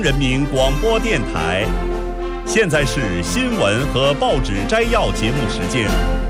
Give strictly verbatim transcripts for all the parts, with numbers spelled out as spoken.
人民广播电台，现在是新闻和报纸摘要节目时间。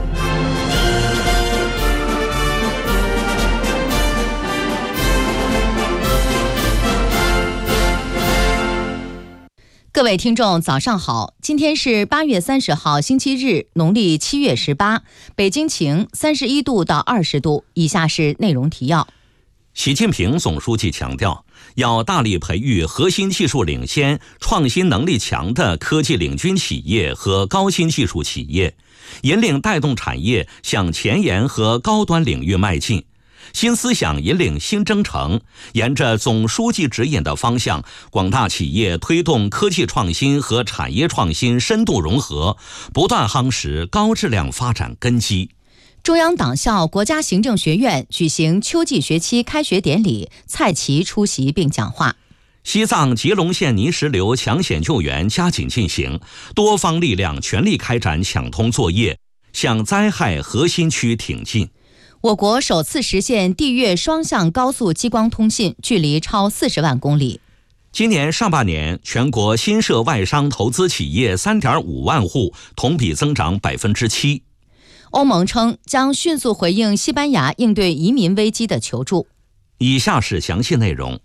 各位听众早上好，今天是八月三十号星期日，农历七月十八，北京晴，三十一度到二十度。以下是内容提要。 习近平总书记强调，要大力培育核心技术领先、创新能力强的科技领军企业和高新技术企业，引领带动产业向前沿和高端领域迈进。新思想引领新征程，沿着总书记指引的方向，广大企业推动科技创新和产业创新深度融合，不断夯实高质量发展根基。 中央党校国家行政学院举行秋季学期开学典礼，蔡奇出席并讲话。 西藏吉隆县泥石流抢险救援加紧进行，多方力量全力开展抢通作业，向灾害核心区挺进。 我国首次实现地越双向高速激光通信，距离超四十万公里。 今年上半年，全国新设外商投资企业 三点五万户，同比增长 百分之七。 欧盟称将迅速回应西班牙应对移民危机的求助。 以下是详细内容。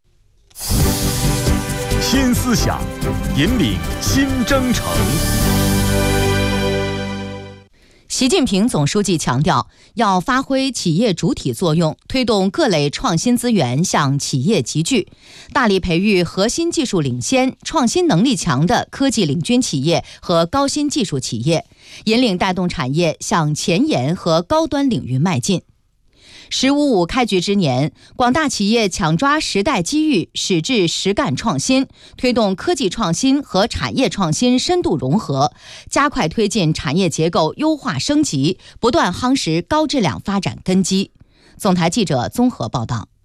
新思想引领新征程。 习近平总书记强调，要发挥企业主体作用，推动各类创新资源向企业集聚，大力培育核心技术领先、创新能力强的科技领军企业和高新技术企业，引领带动产业向前沿和高端领域迈进。十五五开局之年，广大企业抢抓时代机遇，矢志实干创新，推动科技创新和产业创新深度融合，加快推进产业结构优化升级，不断夯实高质量发展根基。总台记者综合报道。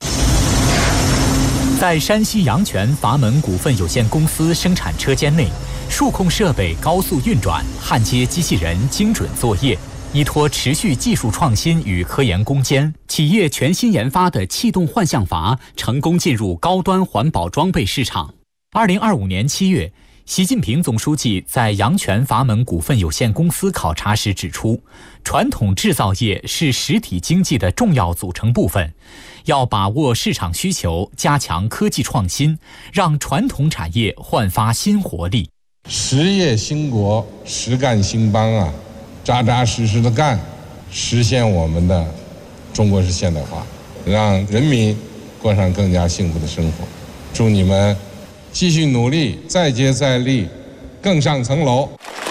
在山西阳泉阀门股份有限公司生产车间内，数控设备高速运转，焊接机器人精准作业。依托持续技术创新与科研攻坚，企业全新研发的气动幻象阀成功进入高端环保装备市场。二零二五年七月，习近平总书记在阳泉阀门股份有限公司考察时指出，传统制造业是实体经济的重要组成部分，要把握市场需求，加强科技创新，让传统产业焕发新活力。 实业兴国，实干兴邦啊！扎扎实实的干，实现我们的中国式现代化，让人民过上更加幸福的生活。祝你们继续努力，再接再厉，更上层楼。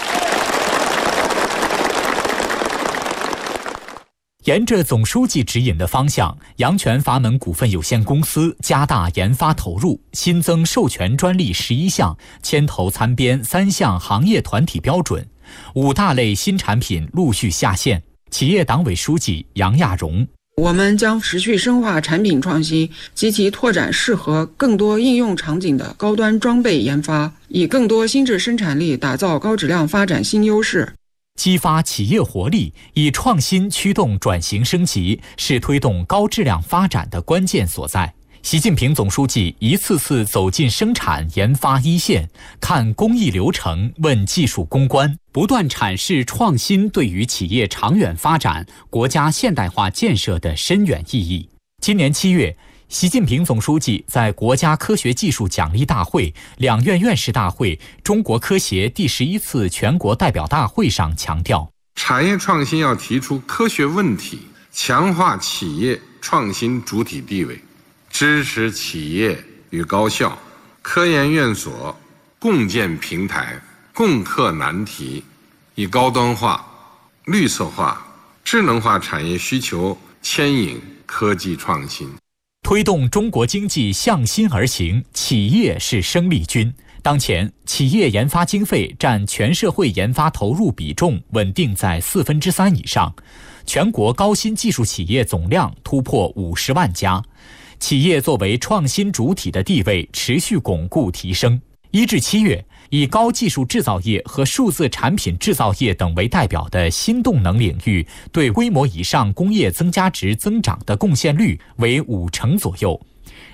沿着总书记指引的方向，阳泉阀门股份有限公司加大研发投入，新增授权专利十一项，牵头参编三项行业团体标准。五大类新产品陆续下线。企业党委书记杨亚荣： 我们将持续深化产品创新，积极拓展适合更多应用场景的高端装备研发，以更多新质生产力打造高质量发展新优势。 激发企业活力，以创新驱动转型升级，是推动高质量发展的关键所在。习近平总书记一次次走进生产研发一线，看工艺流程，问技术攻关，不断阐释创新对于企业长远发展、国家现代化建设的深远意义。今年七月，习近平总书记在国家科学技术奖励大会、两院院士大会、中国科协第十一次全国代表大会上强调， 产业创新要提出科学问题，强化企业创新主体地位，支持企业与高校、科研院所共建平台，共克难题，以高端化、绿色化、智能化产业需求牵引科技创新， 推动中国经济向心而行。企业是生力军。当前，企业研发经费占全社会研发投入比重稳定在四分之三以上，全国高新技术企业总量突破五十万家。企业作为创新主体的地位持续巩固提升。一至七月，以高技术制造业和数字产品制造业等为代表的新动能领域对规模以上工业增加值增长的贡献率为五成左右。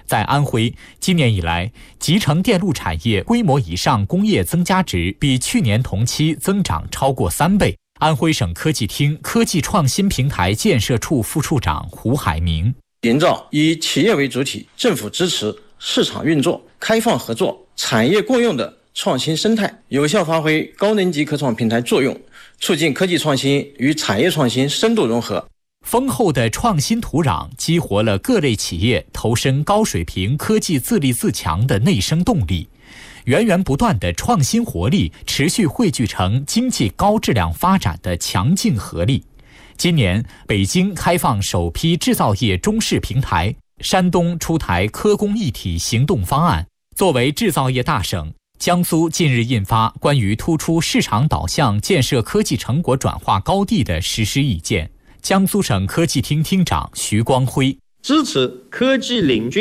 在安徽，今年以来，集成电路产业规模以上工业增加值比去年同期增长超过三倍。安徽省科技厅科技创新平台建设处副处长胡海明： 营造以企业为主体、政府支持、市场运作、开放合作、产业共用的创新生态，有效发挥高能级科创平台作用，促进科技创新与产业创新深度融合。 丰厚的创新土壤激活了各类企业投身高水平科技自立自强的内生动力，源源不断的创新活力持续汇聚成经济高质量发展的强劲合力。今年，北京开放首批制造业中试平台，山东出台科工一体行动方案。作为制造业大省，江苏近日印发关于突出市场导向建设科技成果转化高地的实施意见。江苏省科技厅厅长徐光辉： 支持科技领军